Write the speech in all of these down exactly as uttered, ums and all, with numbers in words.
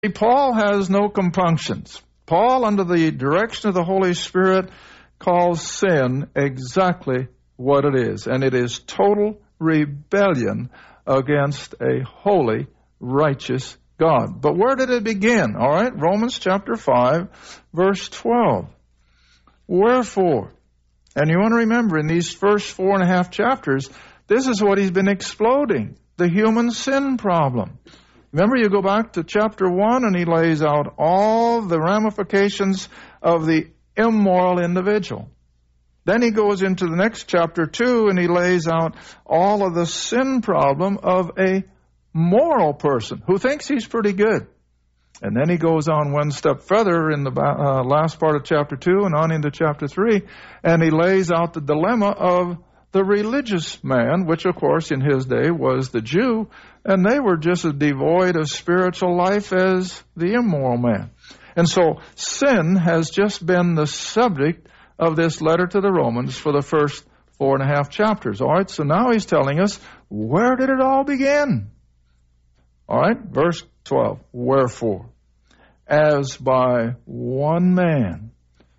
Paul has no compunctions. Paul, under the direction of the Holy Spirit, calls sin exactly what it is, and it is total rebellion against a holy, righteous God. But where did it begin? All right, Romans chapter five, verse twelve. Wherefore, and you want to remember, in these first four and a half chapters, this is what he's been exploding, the human sin problem. Remember, you go back to chapter one, and he lays out all the ramifications of the immoral individual. Then he goes into the next chapter two, and he lays out all of the sin problem of a moral person who thinks he's pretty good. And then he goes on one step further in the uh, last part of chapter two and on into chapter three, and he lays out the dilemma of the religious man, which of course in his day was the Jew, and they were just as devoid of spiritual life as the immoral man. And so sin has just been the subject of this letter to the Romans for the first four and a half chapters. All right, so now he's telling us, where did it all begin? All right, verse twelve. Wherefore, as by one man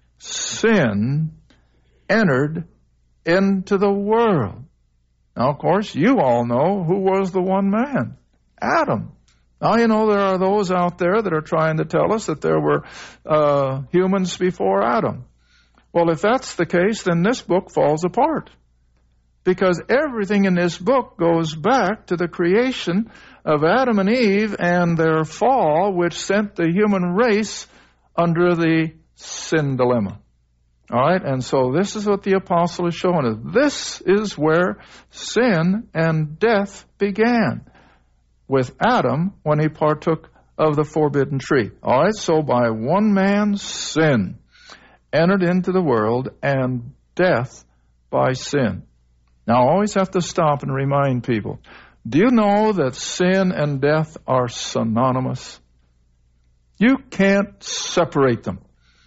sin entered into the world. Now, of course, you all know who was the one man. Adam. Now, you know, there are those out there that are trying to tell us that there were uh, humans before Adam. Well, if that's the case, then this book falls apart. Because everything in this book goes back to the creation of Adam and Eve and their fall, which sent the human race under the sin dilemma. All right, and so this is what the apostle is showing us. This is where sin and death began, with Adam when he partook of the forbidden tree. All right, so by one man sin entered into the world, and death by sin. Now, I always have to stop and remind people, do you know that sin and death are synonymous? You can't separate them.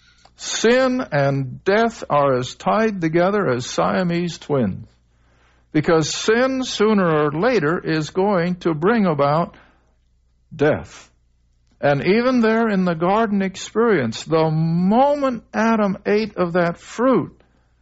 Sin and death are as tied together as Siamese twins, because sin, sooner or later, is going to bring about death. And even there in the garden experience, the moment Adam ate of that fruit,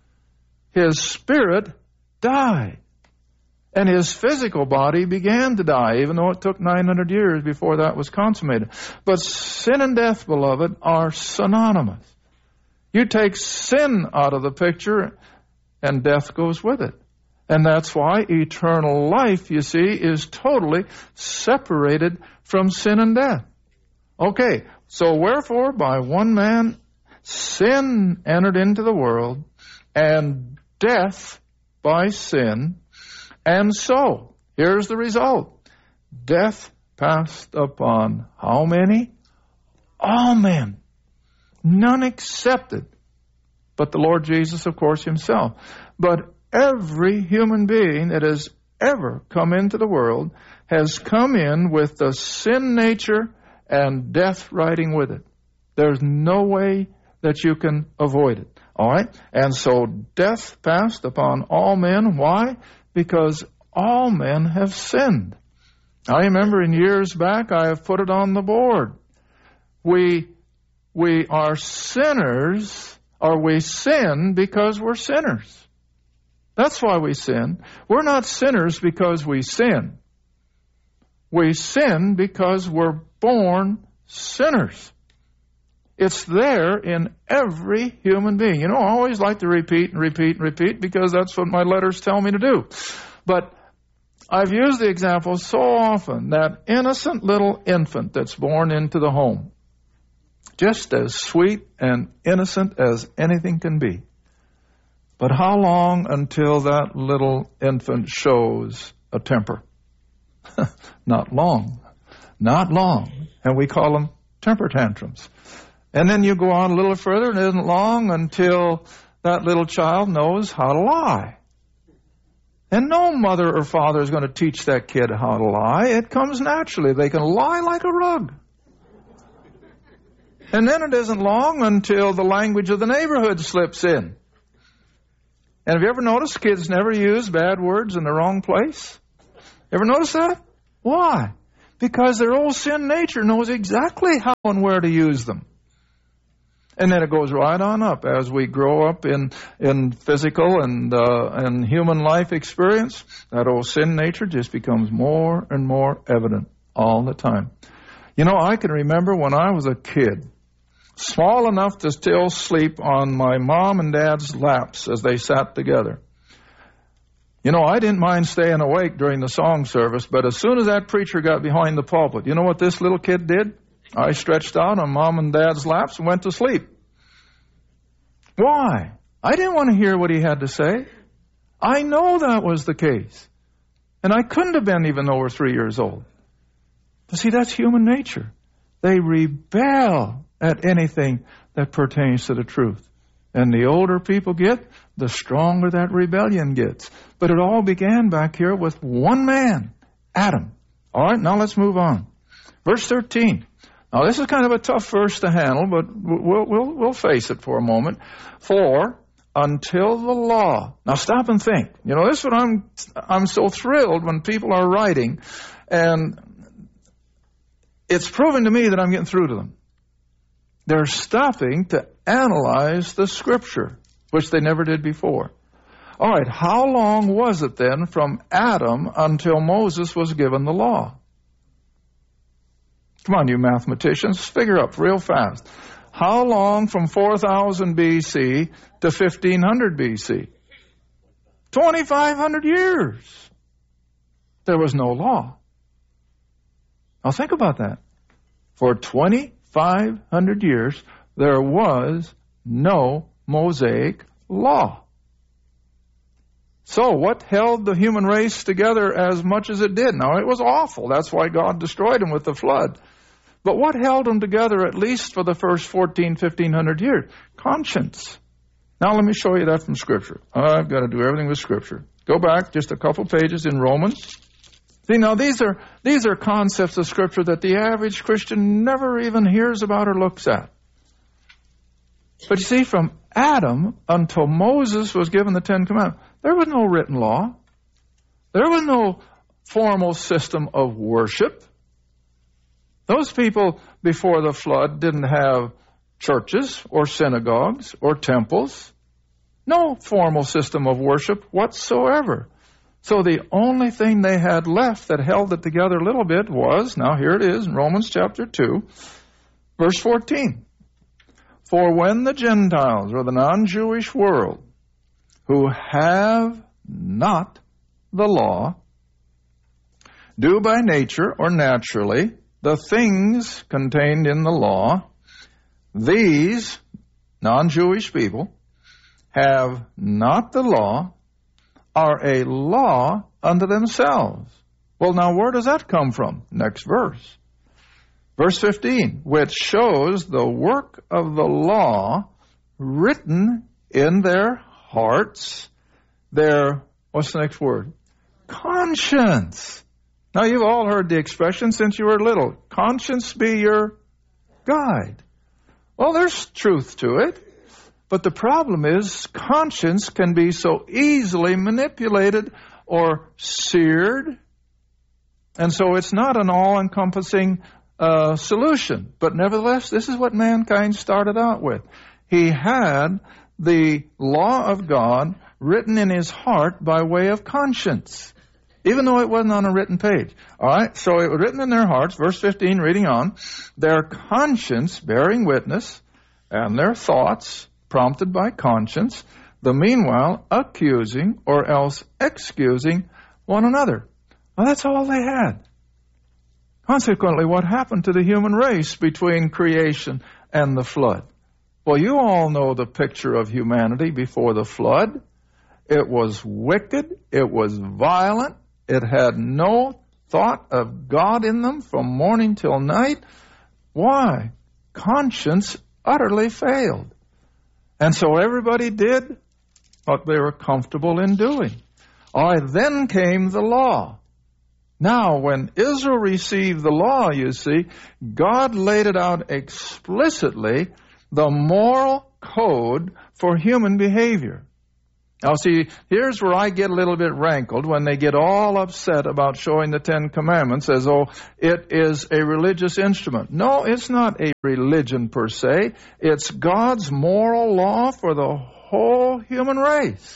his spirit died. And his physical body began to die, even though it took nine hundred years before that was consummated. But sin and death, beloved, are synonymous. You take sin out of the picture, and death goes with it. And that's why eternal life, you see, is totally separated from sin and death. Okay, so wherefore by one man sin entered into the world, and death by sin. And so, here's the result. Death passed upon how many? All men. None accepted, but the Lord Jesus, of course, himself. But every human being that has ever come into the world has come in with the sin nature and death riding with it. There's no way that you can avoid it. All right? And so death passed upon all men. Why? Because all men have sinned. I remember in years back, I have put it on the board. We we are sinners, or we sin because we're sinners. That's why we sin. We're not sinners because we sin. We sin because we're born sinners. It's there in every human being. You know, I always like to repeat and repeat and repeat because that's what my letters tell me to do. But I've used the example so often, that innocent little infant that's born into the home, just as sweet and innocent as anything can be. But how long until that little infant shows a temper? Not long. Not long. And we call them temper tantrums. And then you go on a little further, and it isn't long until that little child knows how to lie. And no mother or father is going to teach that kid how to lie. It comes naturally. They can lie like a rug. And then it isn't long until the language of the neighborhood slips in. And have you ever noticed kids never use bad words in the wrong place? Ever notice that? Why? Because their old sin nature knows exactly how and where to use them. And then it goes right on up as we grow up in in physical and uh, and human life experience. That old sin nature just becomes more and more evident all the time. You know, I can remember when I was a kid, small enough to still sleep on my mom and dad's laps as they sat together. You know, I didn't mind staying awake during the song service, but as soon as that preacher got behind the pulpit, you know what this little kid did? I stretched out on mom and dad's laps and went to sleep. Why? I didn't want to hear what he had to say. I know that was the case. And I couldn't have been even over three years old. But see, that's human nature. They rebel at anything that pertains to the truth. And the older people get, the stronger that rebellion gets. But it all began back here with one man, Adam. All right, now let's move on. Verse thirteen. Now, this is kind of a tough verse to handle, but we'll, we'll, we'll face it for a moment. For until the law. Now, stop and think. You know, this is what I'm, I'm so thrilled when people are writing, and it's proven to me that I'm getting through to them. They're stopping to analyze the Scripture, which they never did before. All right, how long was it then from Adam until Moses was given the law? Come on, you mathematicians, figure up real fast. How long from four thousand B C to fifteen hundred B C? twenty-five hundred years. There was no law. Now think about that. For twenty-five hundred years, there was no Mosaic law. So what held the human race together as much as it did? Now, it was awful. That's why God destroyed them with the flood. But what held them together at least for the first fourteen, fifteen hundred years? Conscience. Now let me show you that from Scripture. I've got to do everything with Scripture. Go back just a couple pages in Romans. See, now these are these are concepts of Scripture that the average Christian never even hears about or looks at. But you see, from Adam until Moses was given the Ten Commandments, there was no written law. There was no formal system of worship. Those people before the flood didn't have churches or synagogues or temples. No formal system of worship whatsoever. So the only thing they had left that held it together a little bit was, now here it is in Romans chapter two, verse fourteen. For when the Gentiles, or the non-Jewish world, who have not the law, do by nature or naturally the things contained in the law, these non-Jewish people have not the law, are a law unto themselves. Well, now where does that come from? Next verse. Verse fifteen, which shows the work of the law written in their hearts, their, what's the next word? Conscience. Now, you've all heard the expression since you were little. Conscience be your guide. Well, there's truth to it. But the problem is conscience can be so easily manipulated or seared. And so it's not an all-encompassing uh, solution. But nevertheless, this is what mankind started out with. He had the law of God written in his heart by way of conscience, even though it wasn't on a written page. All right, so it was written in their hearts, verse fifteen, reading on, their conscience bearing witness, and their thoughts prompted by conscience, the meanwhile accusing or else excusing one another. Well, that's all they had. Consequently, what happened to the human race between creation and the flood? Well, you all know the picture of humanity before the flood. It was wicked. It was violent. It had no thought of God in them from morning till night. Why? Conscience utterly failed. And so everybody did what they were comfortable in doing. All right, then came the law. Now, when Israel received the law, you see, God laid it out explicitly, the moral code for human behavior. Now see, here's where I get a little bit rankled when they get all upset about showing the Ten Commandments as though it is a religious instrument. No, it's not a religion per se. It's God's moral law for the whole human race.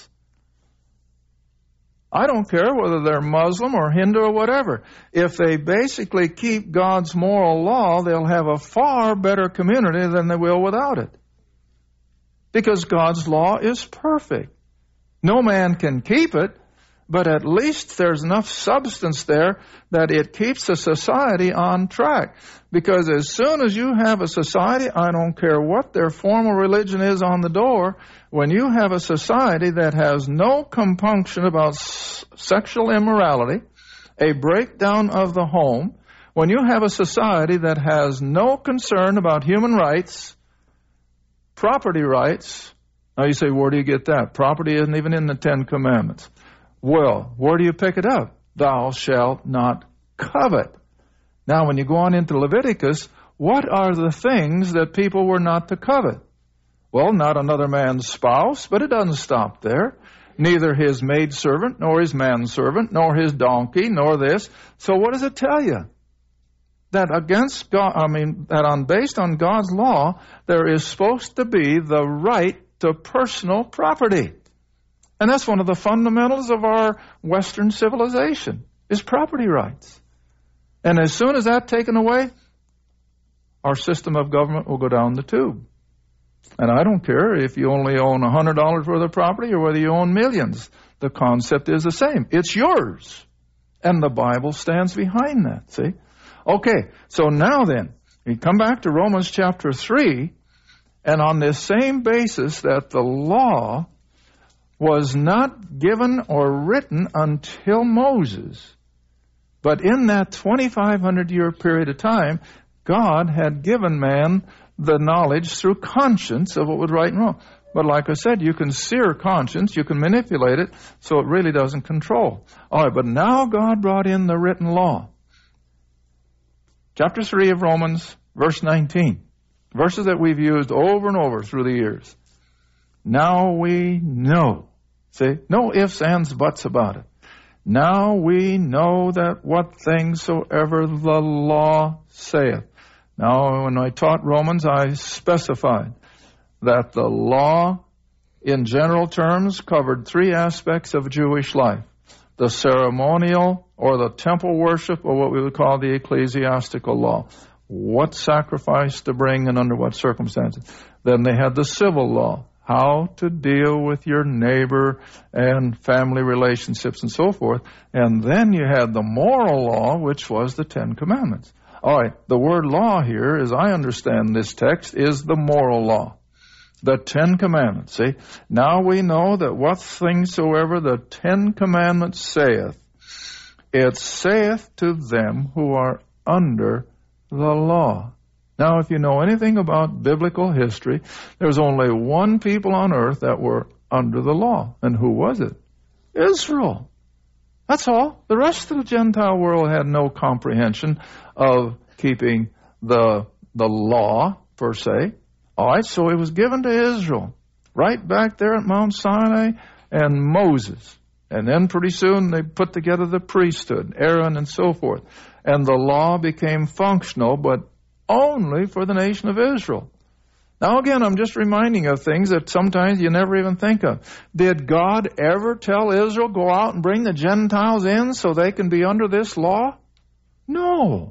I don't care whether they're Muslim or Hindu or whatever. If they basically keep God's moral law, they'll have a far better community than they will without it. Because God's law is perfect. No man can keep it, but at least there's enough substance there that it keeps the society on track. Because as soon as you have a society, I don't care what their formal religion is on the door, when you have a society that has no compunction about s- sexual immorality, a breakdown of the home, when you have a society that has no concern about human rights, property rights. Now you say, where do you get that? Property isn't even in the Ten Commandments. Well, where do you pick it up? Thou shalt not covet. Now when you go on into Leviticus, what are the things that people were not to covet? Well, not another man's spouse, but it doesn't stop there. Neither his maidservant, nor his manservant, nor his donkey, nor this. So what does it tell you? That against God, I mean, that on based on God's law, there is supposed to be the right to personal property. And that's one of the fundamentals of our Western civilization, is property rights. And as soon as that's taken away, our system of government will go down the tube. And I don't care if you only own one hundred dollars worth of property or whether you own millions. The concept is the same. It's yours. And the Bible stands behind that, see? Okay, so now then, we come back to Romans chapter three, and on this same basis that the law was not given or written until Moses, but in that twenty-five hundred year period of time, God had given man the knowledge through conscience of what was right and wrong. But like I said, you can sear conscience, you can manipulate it, so it really doesn't control. All right, but now God brought in the written law. Chapter three of Romans, verse nineteen. Verses that we've used over and over through the years. Now we know. See, no ifs, ands, buts about it. Now we know that what things soever the law saith. Now, when I taught Romans, I specified that the law, in general terms, covered three aspects of Jewish life. The ceremonial, or the temple worship, or what we would call the ecclesiastical law. What sacrifice to bring and under what circumstances. Then they had the civil law. How to deal with your neighbor and family relationships and so forth. And then you had the moral law, which was the Ten Commandments. All right, the word law here, as I understand this text, is the moral law. The Ten Commandments, see? Now we know that what things soever the Ten Commandments saith, it saith to them who are under the law. Now, if you know anything about biblical history, there's only one people on earth that were under the law. And who was it? Israel. That's all. The rest of the Gentile world had no comprehension of keeping the the law, per se. All right, so it was given to Israel, right back there at Mount Sinai and Moses. And then pretty soon they put together the priesthood, Aaron and so forth. And the law became functional, but only for the nation of Israel. Now again, I'm just reminding you of things that sometimes you never even think of. Did God ever tell Israel, go out and bring the Gentiles in so they can be under this law? No.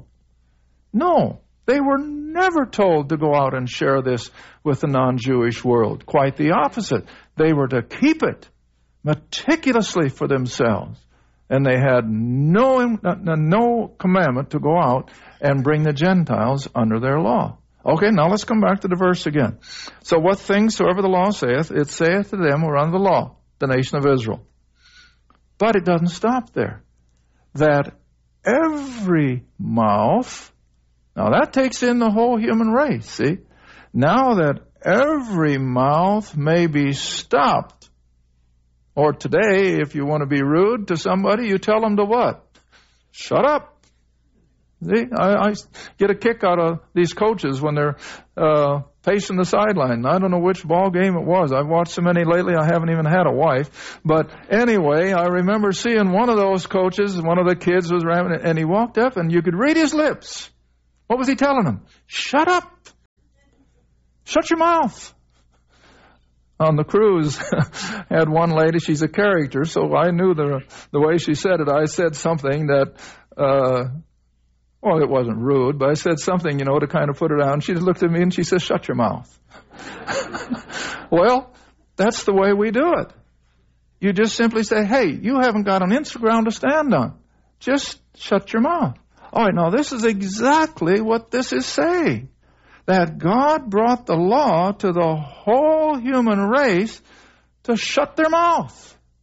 No. They were never told to go out and share this with the non-Jewish world. Quite the opposite. They were to keep it meticulously for themselves. And they had no, no commandment to go out and bring the Gentiles under their law. Okay, now let's come back to the verse again. So what things soever the law saith, it saith to them who are under the law, the nation of Israel. But it doesn't stop there. That every mouth, now that takes in the whole human race, see? Now that every mouth may be stopped. Or today, if you want to be rude to somebody, you tell them to what? Shut up. See, I, I get a kick out of these coaches when they're uh, pacing the sideline. I don't know which ball game it was. I've watched so many lately, I haven't even had a wife. But anyway, I remember seeing one of those coaches, one of the kids was ramming, and he walked up, and you could read his lips. What was he telling them? Shut up. Shut your mouth. On the cruise, had one lady, she's a character, so I knew the the way she said it. I said something that... Uh, Well, it wasn't rude, but I said something, you know, to kind of put her down. She just looked at me and she says, shut your mouth. Well, that's the way we do it. You just simply say, hey, you haven't got an inch of ground to stand on. Just shut your mouth. All right, now this is exactly what this is saying. That God brought the law to the whole human race to shut their mouth.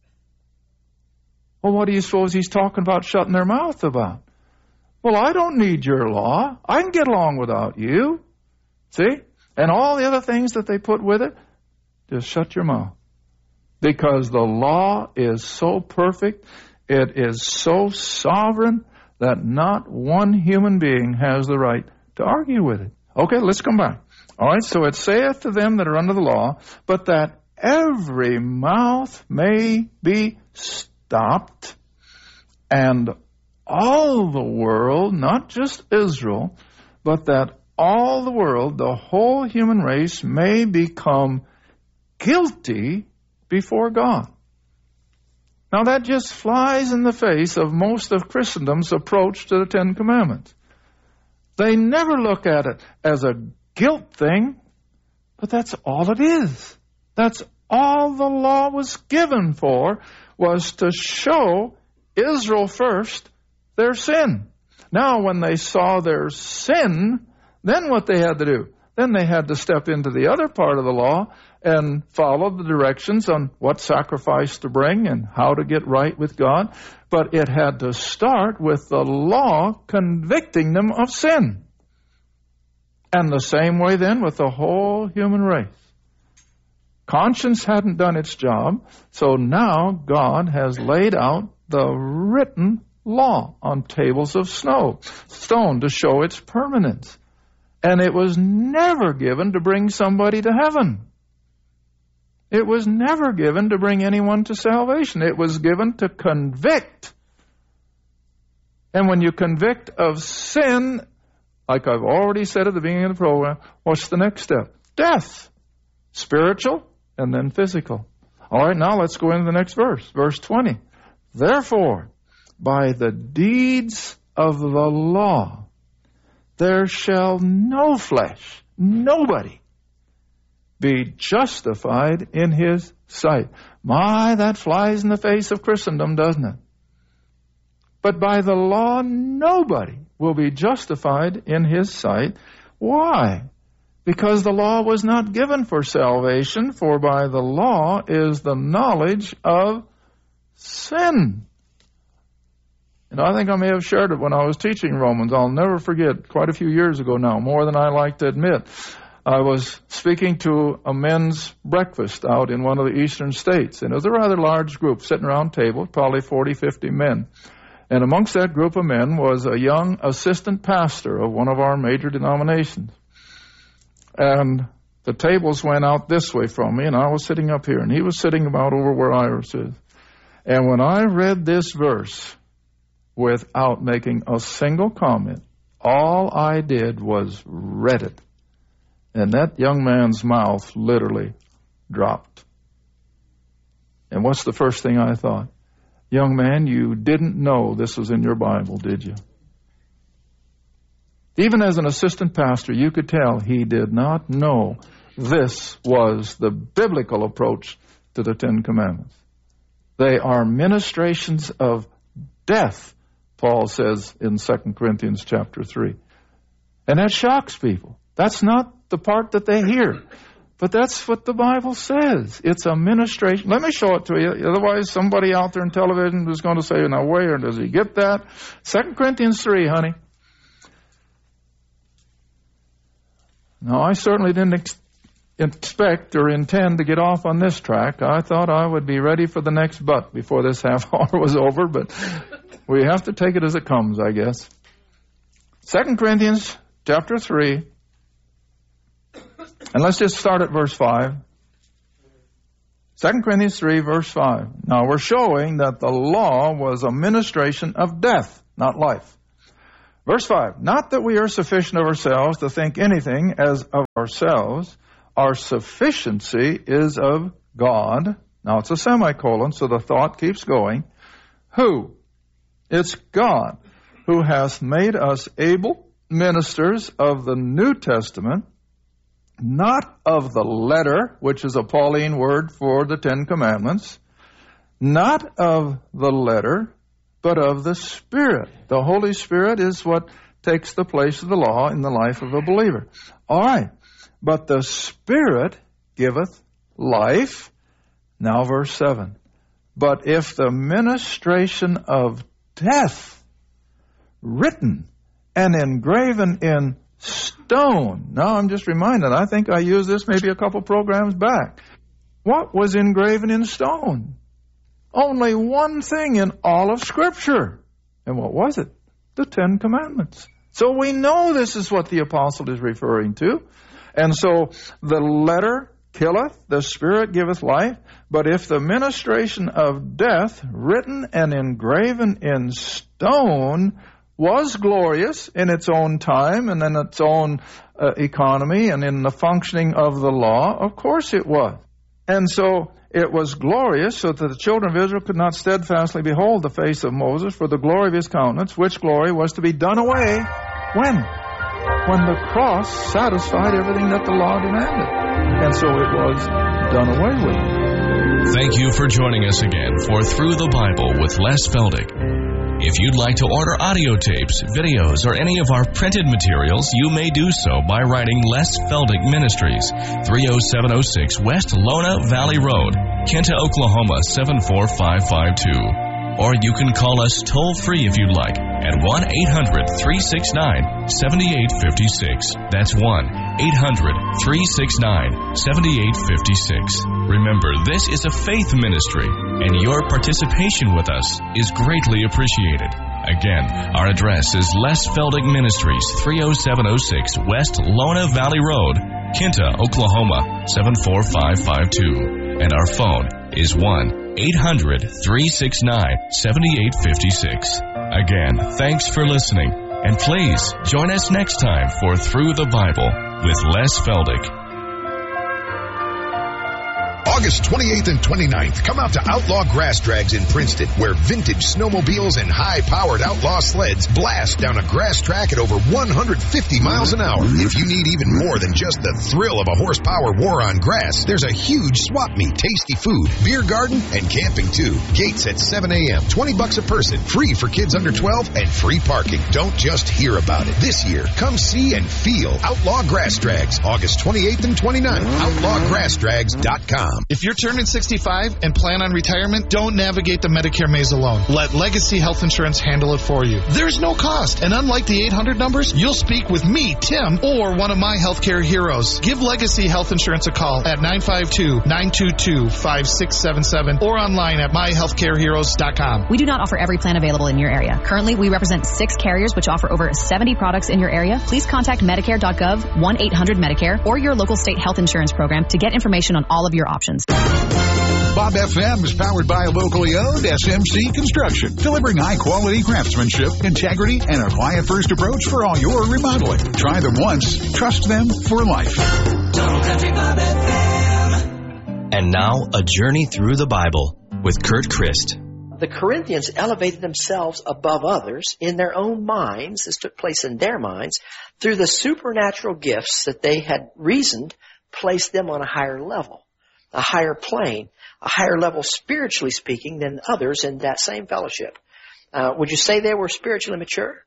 Well, what do you suppose he's talking about shutting their mouth about? Well, I don't need your law. I can get along without you. See? And all the other things that they put with it, just shut your mouth. Because the law is so perfect, it is so sovereign, that not one human being has the right to argue with it. Okay, let's come back. All right, so it saith to them that are under the law, but that every mouth may be stopped, and all the world, not just Israel, but that all the world, the whole human race, may become guilty before God. Now that just flies in the face of most of Christendom's approach to the Ten Commandments. They never look at it as a guilt thing, but that's all it is. That's all the law was given for, was to show Israel first their sin. Now, when they saw their sin, then what they had to do? Then they had to step into the other part of the law and follow the directions on what sacrifice to bring and how to get right with God. But it had to start with the law convicting them of sin. And the same way then with the whole human race. Conscience hadn't done its job, so now God has laid out the written law on tables of snow, stone to show its permanence. And it was never given to bring somebody to heaven. It was never given to bring anyone to salvation. It was given to convict. And when you convict of sin, like I've already said at the beginning of the program, what's the next step? Death. Spiritual and then physical. All right, now let's go into the next verse. Verse twenty. Therefore, by the deeds of the law, there shall no flesh, nobody, be justified in his sight. My, that flies in the face of Christendom, doesn't it? But by the law, nobody will be justified in his sight. Why? Because the law was not given for salvation, for by the law is the knowledge of sin. And I think I may have shared it when I was teaching Romans. I'll never forget, quite a few years ago now, more than I like to admit. I was speaking to a men's breakfast out in one of the eastern states, and it was a rather large group sitting around a table, probably forty, fifty men. And amongst that group of men was a young assistant pastor of one of our major denominations. And the tables went out this way from me, and I was sitting up here, and he was sitting about over where Iris is. And when I read this verse, without making a single comment, all I did was read it. And that young man's mouth literally dropped. And what's the first thing I thought? Young man, you didn't know this was in your Bible, did you? Even as an assistant pastor, you could tell he did not know this was the biblical approach to the Ten Commandments. They are ministrations of death, Paul says in Second Corinthians chapter three. And that shocks people. That's not the part that they hear. But that's what the Bible says. It's a ministration. Let me show it to you. Otherwise, somebody out there in television is going to say, now where does he get that? Second Corinthians three, honey. Now, I certainly didn't ex- expect or intend to get off on this track. I thought I would be ready for the next butt before this half hour was over, but we have to take it as it comes, I guess. Second Corinthians chapter three, and let's just start at verse five. Second Corinthians three, verse five. Now we're showing that the law was a ministration of death, not life. Verse five, not that we are sufficient of ourselves to think anything as of ourselves. Our sufficiency is of God. Now it's a semicolon, so the thought keeps going. Who? It's God who hath made us able ministers of the New Testament, not of the letter, which is a Pauline word for the Ten Commandments, not of the letter, but of the Spirit. The Holy Spirit is what takes the place of the law in the life of a believer. All right. But the Spirit giveth life. Now verse seven. But if the ministration of death, written and engraven in stone. Now I'm just reminded, I think I used this maybe a couple programs back. What was engraven in stone? Only one thing in all of Scripture. And what was it? The Ten Commandments. So we know this is what the apostle is referring to. And so the letter killeth, the Spirit giveth life. But if the ministration of death, written and engraven in stone, was glorious in its own time and in its own uh, economy and in the functioning of the law, of course it was. And so it was glorious so that the children of Israel could not steadfastly behold the face of Moses for the glory of his countenance, which glory was to be done away. When? When the cross satisfied everything that the law demanded. And so it was done away with. Thank you for joining us again for Through the Bible with Les Feldick. If you'd like to order audio tapes, videos, or any of our printed materials, you may do so by writing Les Feldick Ministries, three oh seven oh six West Lona Valley Road, Kinta, Oklahoma seven four five five two. Or you can call us toll-free if you'd like at one eight hundred, three six nine, seven eight five six. That's one eight hundred, three six nine, seven eight five six. Remember, this is a faith ministry, and your participation with us is greatly appreciated. Again, our address is Les Feldick Ministries, three oh seven oh six West Lona Valley Road, Kinta, Oklahoma seven four five five two. And our phone is one eight hundred, three six nine, seven eight five six. Again, thanks for listening, and please join us next time for Through the Bible with Les Feldick. August twenty-eighth and twenty-ninth, come out to Outlaw Grass Drags in Princeton, where vintage snowmobiles and high-powered Outlaw sleds blast down a grass track at over one hundred fifty miles an hour. If you need even more than just the thrill of a horsepower war on grass, there's a huge swap meet, tasty food, beer garden, and camping too. Gates at seven a.m., twenty bucks a person, free for kids under twelve, and free parking. Don't just hear about it. This year, come see and feel Outlaw Grass Drags, August twenty-eighth and twenty-ninth, outlaw grass drags dot com. If you're turning sixty-five and plan on retirement, don't navigate the Medicare maze alone. Let Legacy Health Insurance handle it for you. There's no cost, and unlike the eight hundred numbers, you'll speak with me, Tim, or one of my healthcare heroes. Give Legacy Health Insurance a call at nine five two, nine two two, five six seven seven or online at my healthcare heroes dot com. We do not offer every plan available in your area. Currently, we represent six carriers which offer over seventy products in your area. Please contact Medicare dot gov, one eight hundred Medicare, or your local state health insurance program to get information on all of your options. Bob F M is powered by a locally owned S M C Construction, delivering high-quality craftsmanship, integrity, and a client-first approach for all your remodeling. Try them once, trust them for life. Total Country Bob F M. And now, a journey through the Bible with Kurt Christ. The Corinthians elevated themselves above others in their own minds, this took place in their minds, through the supernatural gifts that they had reasoned placed them on a higher level, a higher plane, a higher level spiritually speaking than others in that same fellowship. Uh, would you say they were spiritually mature?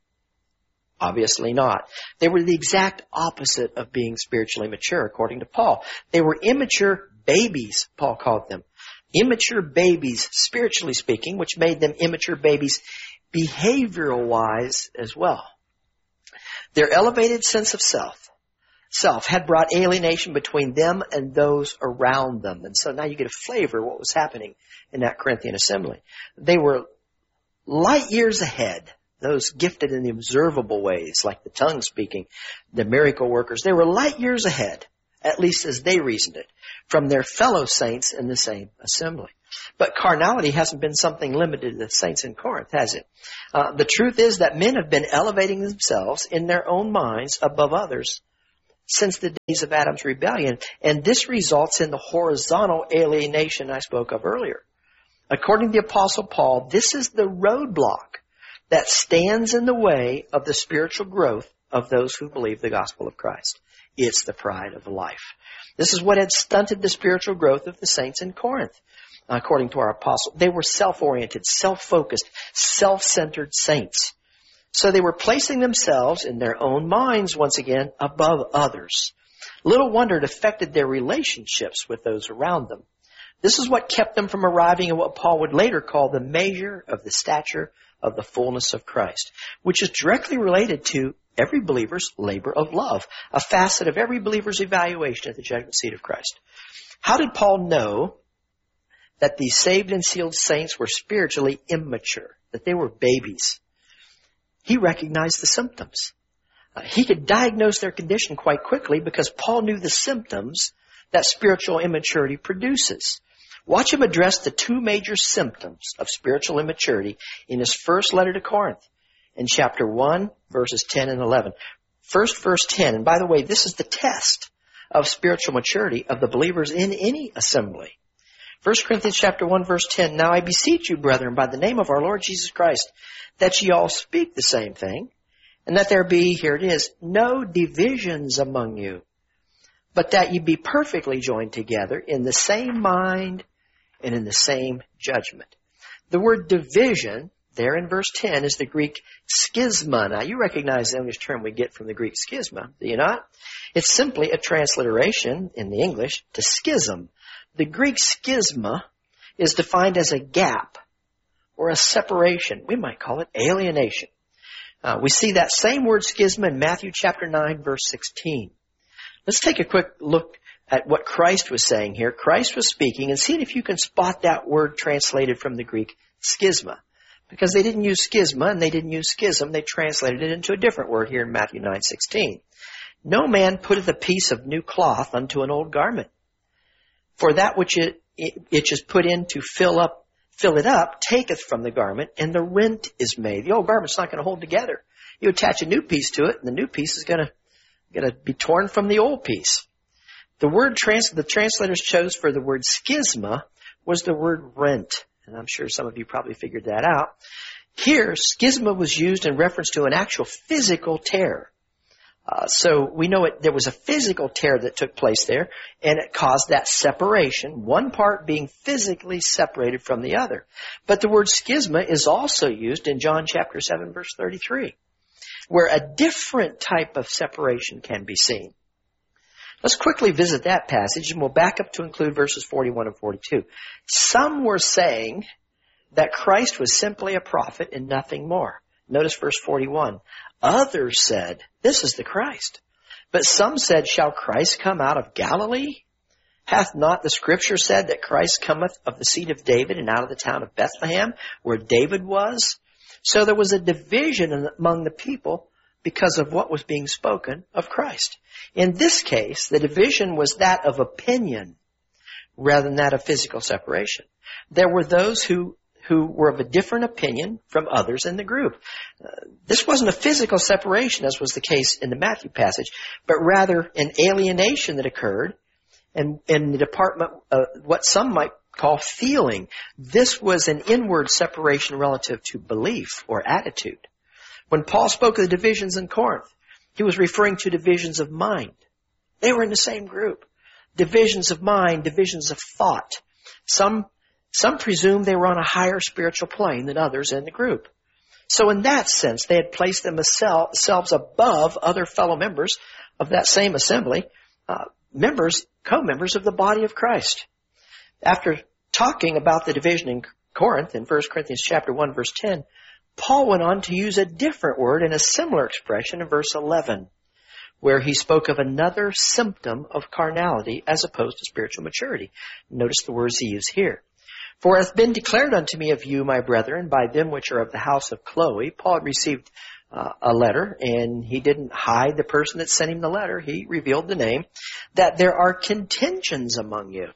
Obviously not. They were the exact opposite of being spiritually mature, according to Paul. They were immature babies, Paul called them. Immature babies, spiritually speaking, which made them immature babies behavioral-wise as well. Their elevated sense of self, self had brought alienation between them and those around them. And so now you get a flavor of what was happening in that Corinthian assembly. They were light years ahead those gifted in the observable ways, like the tongue speaking, the miracle workers, they were light years ahead, at least as they reasoned it, from their fellow saints in the same assembly. But carnality hasn't been something limited to the saints in Corinth, has it? Uh, the truth is that men have been elevating themselves in their own minds above others since the days of Adam's rebellion, and this results in the horizontal alienation I spoke of earlier. According to the Apostle Paul, this is the roadblock that stands in the way of the spiritual growth of those who believe the gospel of Christ. It's the pride of life. This is what had stunted the spiritual growth of the saints in Corinth. According to our apostle, they were self-oriented, self-focused, self-centered saints. So they were placing themselves in their own minds, once again, above others. Little wonder it affected their relationships with those around them. This is what kept them from arriving at what Paul would later call the measure of the stature of the fullness of Christ, which is directly related to every believer's labor of love, a facet of every believer's evaluation at the judgment seat of Christ. How did Paul know that these saved and sealed saints were spiritually immature, that they were babies? He recognized the symptoms. Uh, he could diagnose their condition quite quickly because Paul knew the symptoms that spiritual immaturity produces. Watch him address the two major symptoms of spiritual immaturity in his first letter to Corinth in chapter one, verses ten and eleven. First, verse ten, and by the way, this is the test of spiritual maturity of the believers in any assembly. First Corinthians chapter one, verse ten, Now I beseech you, brethren, by the name of our Lord Jesus Christ, that ye all speak the same thing, and that there be, here it is, no divisions among you, but that ye be perfectly joined together in the same mind and in the same judgment. The word division, there in verse ten, is the Greek schisma. Now, you recognize the English term we get from the Greek schisma, do you not? It's simply a transliteration in the English to schism. The Greek schisma is defined as a gap or a separation. We might call it alienation. Uh, we see that same word schisma in Matthew chapter nine, verse sixteen. Let's take a quick look at what Christ was saying here. Christ was speaking, and see if you can spot that word translated from the Greek schisma. Because they didn't use schisma and they didn't use schism, they translated it into a different word here in Matthew nine sixteen. No man putteth a piece of new cloth unto an old garment. For that which it, it, it is put in to fill up, fill it up, taketh from the garment, and the rent is made. The old garment's not going to hold together. You attach a new piece to it, and the new piece is going to, going to be torn from the old piece. The word trans, the translators chose for the word schisma was the word rent. And I'm sure some of you probably figured that out. Here, schisma was used in reference to an actual physical tear. Uh, so we know it, there was a physical tear that took place there, and it caused that separation, one part being physically separated from the other. But the word schisma is also used in John chapter seven, verse thirty-three, where a different type of separation can be seen. Let's quickly visit that passage, and we'll back up to include verses forty-one and forty-two. Some were saying that Christ was simply a prophet and nothing more. Notice verse forty-one. Others said, this is the Christ. But some said, shall Christ come out of Galilee? Hath not the Scripture said that Christ cometh of the seed of David and out of the town of Bethlehem, where David was? So there was a division among the people because of what was being spoken of Christ. In this case, the division was that of opinion rather than that of physical separation. There were those who who were of a different opinion from others in the group. Uh, this wasn't a physical separation, as was the case in the Matthew passage, but rather an alienation that occurred and in the department of what some might call feeling. This was an inward separation relative to belief or attitude. When Paul spoke of the divisions in Corinth, he was referring to divisions of mind. They were in the same group. Divisions of mind, divisions of thought. Some Some presumed they were on a higher spiritual plane than others in the group. So in that sense, they had placed themselves above other fellow members of that same assembly, uh, members, co-members of the body of Christ. After talking about the division in Corinth in First Corinthians chapter one, verse ten, Paul went on to use a different word and a similar expression in verse eleven, where he spoke of another symptom of carnality as opposed to spiritual maturity. Notice the words he used here. For it hath been declared unto me of you, my brethren, by them which are of the house of Chloe. Paul had received uh, a letter, and he didn't hide the person that sent him the letter. He revealed the name, that there are contentions among you.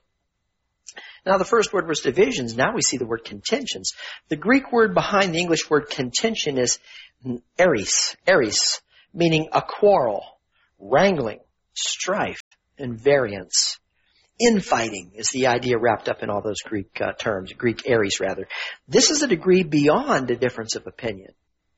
Now, the first word was divisions. Now we see the word contentions. The Greek word behind the English word contention is eris, eris, meaning a quarrel, wrangling, strife, and variance. Infighting is the idea wrapped up in all those Greek uh, terms, Greek eris rather. This is a degree beyond a difference of opinion.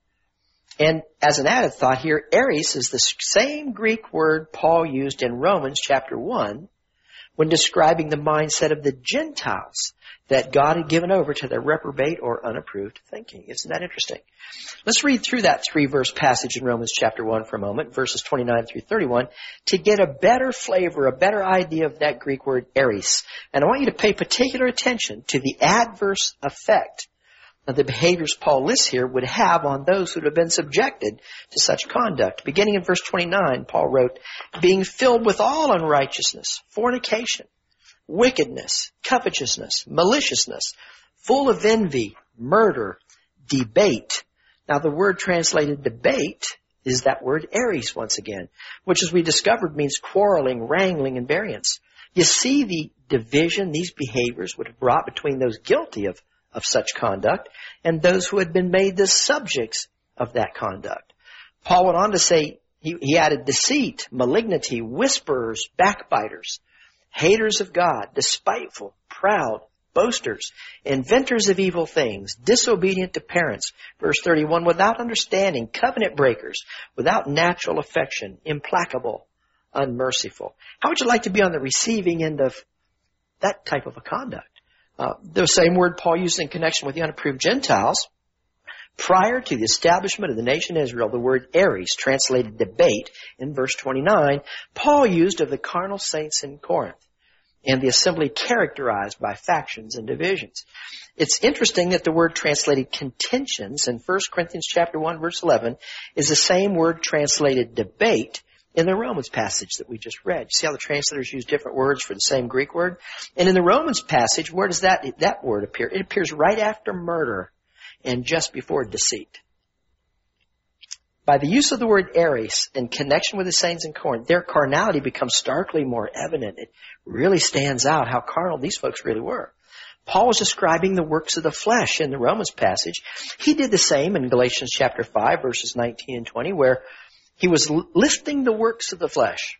And as an added thought here, eris is the same Greek word Paul used in Romans chapter one when describing the mindset of the Gentiles that God had given over to their reprobate or unapproved thinking. Isn't that interesting? Let's read through that three-verse passage in Romans chapter one for a moment, verses twenty-nine through thirty-one, to get a better flavor, a better idea of that Greek word eris. And I want you to pay particular attention to the adverse effect that the behaviors Paul lists here would have on those who would have been subjected to such conduct. Beginning in verse twenty-nine, Paul wrote, being filled with all unrighteousness, fornication, wickedness, covetousness, maliciousness, full of envy, murder, debate. Now the word translated debate is that word eris once again, which as we discovered means quarreling, wrangling, and variance. You see the division these behaviors would have brought between those guilty of of such conduct and those who had been made the subjects of that conduct. Paul went on to say, he, he added deceit, malignity, whisperers, backbiters, haters of God, despiteful, proud, boasters, inventors of evil things, disobedient to parents. Verse thirty-one, without understanding, covenant breakers, without natural affection, implacable, unmerciful. How would you like to be on the receiving end of that type of a conduct? Uh, the same word Paul used in connection with the unapproved Gentiles. Prior to the establishment of the nation Israel, the word eris, translated debate, in verse twenty-nine, Paul used of the carnal saints in Corinth and the assembly characterized by factions and divisions. It's interesting that the word translated contentions in First Corinthians chapter one, verse eleven, is the same word translated debate in the Romans passage that we just read. See how the translators use different words for the same Greek word? And in the Romans passage, where does that, that word appear? It appears right after murder and just before deceit. By the use of the word eris in connection with the saints in Corinth, their carnality becomes starkly more evident. It really stands out how carnal these folks really were. Paul was describing the works of the flesh in the Romans passage. He did the same in Galatians chapter five, verses nineteen and twenty, where he was listing the works of the flesh.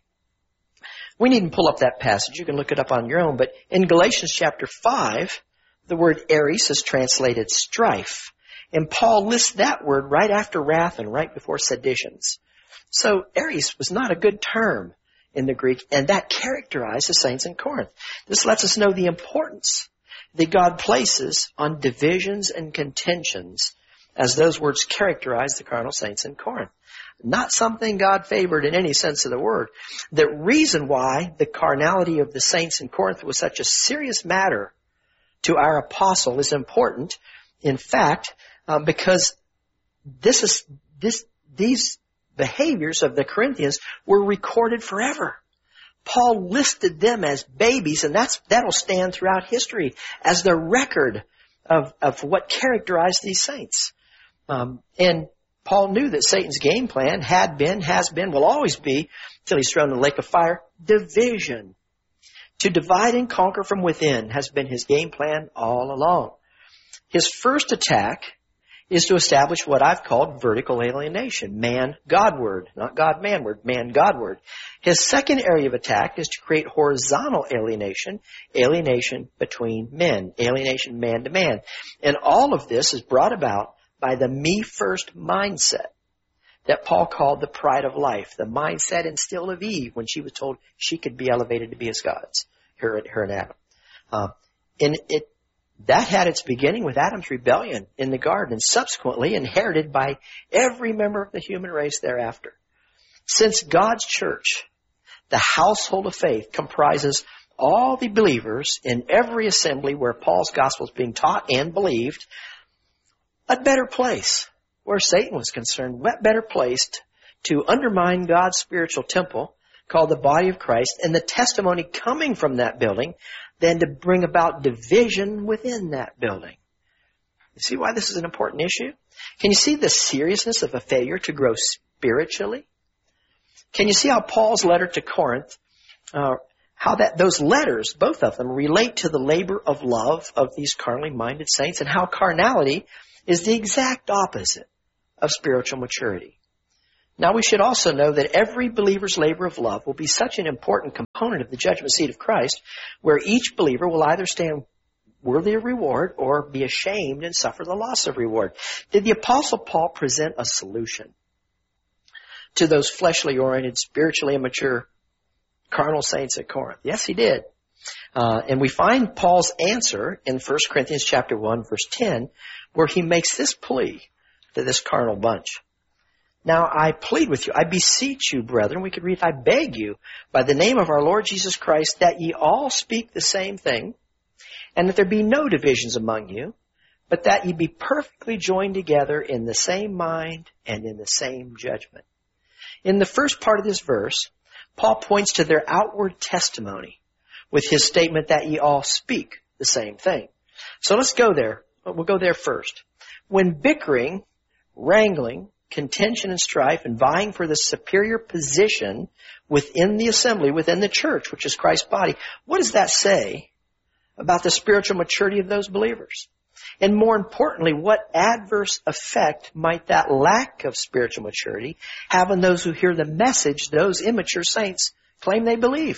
We needn't pull up that passage. You can look it up on your own. But in Galatians chapter five, the word eris is translated strife. And Paul lists that word right after wrath and right before seditions. So eris was not a good term in the Greek, and that characterized the saints in Corinth. This lets us know the importance that God places on divisions and contentions as those words characterize the carnal saints in Corinth. Not something God favored in any sense of the word. The reason why the carnality of the saints in Corinth was such a serious matter to our apostle is important, in fact, um, because this is this these behaviors of the Corinthians were recorded forever. Paul listed them as babies, and that's that'll stand throughout history as the record of of what characterized these saints. Um, and Paul knew that Satan's game plan had been, has been, will always be, till he's thrown in the lake of fire, division. To divide and conquer from within has been his game plan all along. His first attack is to establish what I've called vertical alienation, man-Godward, not God-manward, man-Godward. His second area of attack is to create horizontal alienation, alienation between men, alienation man to man. And all of this is brought about by the me-first mindset that Paul called the pride of life, the mindset instilled of Eve when she was told she could be elevated to be as gods, her, her and Adam. Uh, and it that had its beginning with Adam's rebellion in the garden and subsequently inherited by every member of the human race thereafter. Since God's church, the household of faith, comprises all the believers in every assembly where Paul's gospel is being taught and believed, a better place, where Satan was concerned, what better place to undermine God's spiritual temple called the body of Christ, and the testimony coming from that building than to bring about division within that building. You see why this is an important issue? Can you see the seriousness of a failure to grow spiritually? Can you see how Paul's letter to Corinth, uh, how that those letters, both of them, relate to the labor of love of these carnally minded saints, and how carnality is the exact opposite of spiritual maturity? Now, we should also know that every believer's labor of love will be such an important component of the judgment seat of Christ, where each believer will either stand worthy of reward or be ashamed and suffer the loss of reward. Did the Apostle Paul present a solution to those fleshly oriented, spiritually immature, carnal saints at Corinth? Yes, he did. Uh, and we find Paul's answer in First Corinthians chapter one, verse ten, where he makes this plea to this carnal bunch. Now I plead with you, I beseech you, brethren, we could read, I beg you, by the name of our Lord Jesus Christ, that ye all speak the same thing, and that there be no divisions among you, but that ye be perfectly joined together in the same mind and in the same judgment. In the first part of this verse, Paul points to their outward testimony with his statement that ye all speak the same thing. So let's go there. We'll go there first. When bickering, wrangling, contention and strife, and vying for the superior position within the assembly, within the church, which is Christ's body, what does that say about the spiritual maturity of those believers? And more importantly, what adverse effect might that lack of spiritual maturity have on those who hear the message those immature saints claim they believe?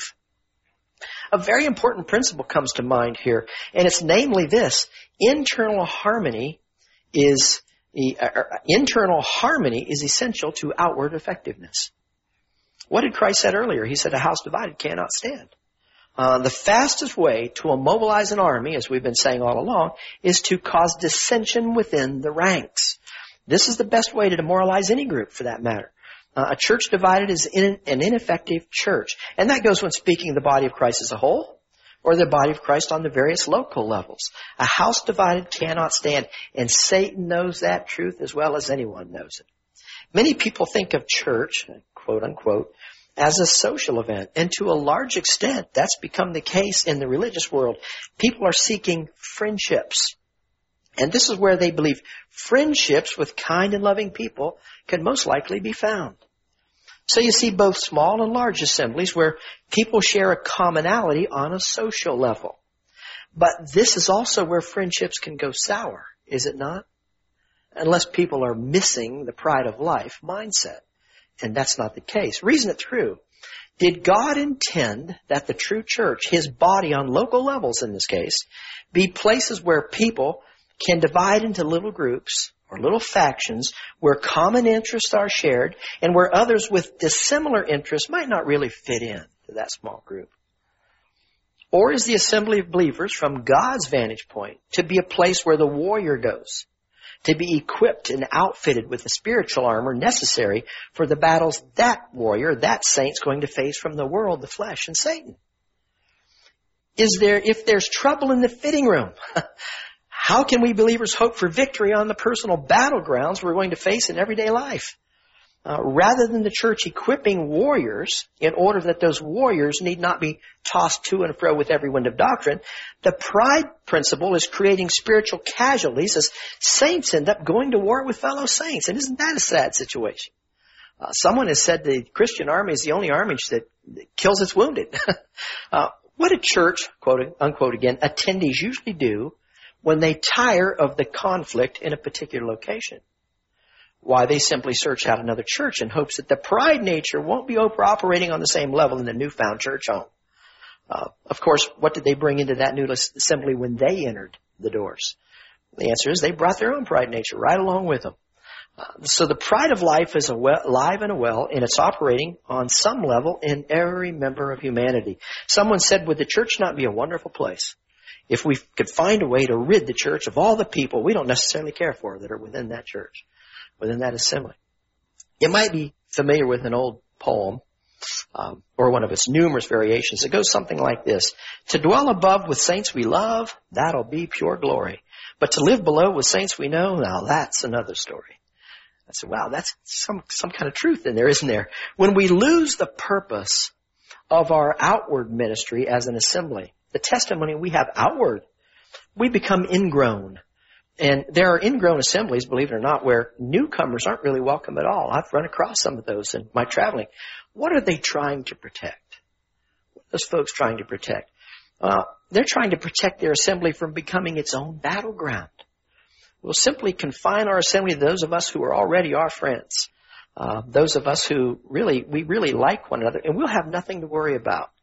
A very important principle comes to mind here, and it's namely this: internal harmony is internal harmony is essential to outward effectiveness. What did Christ say earlier? He said, "A house divided cannot stand." Uh, the fastest way to immobilize an army, as we've been saying all along, is to cause dissension within the ranks. This is the best way to demoralize any group, for that matter. Uh, a church divided is in, an ineffective church. And that goes when speaking of the body of Christ as a whole, or the body of Christ on the various local levels. A house divided cannot stand, and Satan knows that truth as well as anyone knows it. Many people think of church, quote unquote, as a social event, and to a large extent, that's become the case in the religious world. People are seeking friendships. And this is where they believe friendships with kind and loving people can most likely be found. So you see both small and large assemblies where people share a commonality on a social level. But this is also where friendships can go sour, is it not? Unless people are missing the pride of life mindset. And that's not the case. Reason it through. Did God intend that the true church, his body on local levels in this case, be places where people can divide into little groups or little factions where common interests are shared and where others with dissimilar interests might not really fit in to that small group? Or is the assembly of believers, from God's vantage point, to be a place where the warrior goes, to be equipped and outfitted with the spiritual armor necessary for the battles that warrior, that saint's going to face from the world, the flesh, and Satan? Is there, if there's trouble in the fitting room, how can we believers hope for victory on the personal battlegrounds we're going to face in everyday life? Uh, rather than the church equipping warriors in order that those warriors need not be tossed to and fro with every wind of doctrine, the pride principle is creating spiritual casualties as saints end up going to war with fellow saints. And isn't that a sad situation? Uh, someone has said the Christian army is the only army that, that kills its wounded. uh, what do church, quote unquote again, attendees usually do when they tire of the conflict in a particular location? Why, they simply search out another church in hopes that the pride nature won't be operating on the same level in the newfound church home. Uh, of course, what did they bring into that new assembly when they entered the doors? The answer is they brought their own pride nature right along with them. Uh, so the pride of life is alive and well, and it's operating on some level in every member of humanity. Someone said, would the church not be a wonderful place if we could find a way to rid the church of all the people we don't necessarily care for that are within that church, within that assembly? You might be familiar with an old poem, um, or one of its numerous variations. It goes something like this: to dwell above with saints we love, that'll be pure glory. But to live below with saints we know, now that's another story. I said, wow, that's some, some kind of truth in there, isn't there? When we lose the purpose of our outward ministry as an assembly. The testimony we have outward, we become ingrown. And there are ingrown assemblies, believe it or not, where newcomers aren't really welcome at all. I've run across some of those in my traveling. What are they trying to protect? What are those folks trying to protect? Uh, they're trying to protect their assembly from becoming its own battleground. We'll simply confine our assembly to those of us who are already our friends. Uh, those of us who really, we really like one another, and we'll have nothing to worry about.